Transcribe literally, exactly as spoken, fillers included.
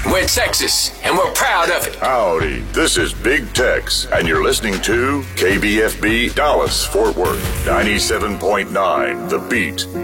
We're Texas, and we're proud of it. Howdy, this is Big Tex, and you're listening to K B F B Dallas Fort Worth, ninety-seven point nine The Beat.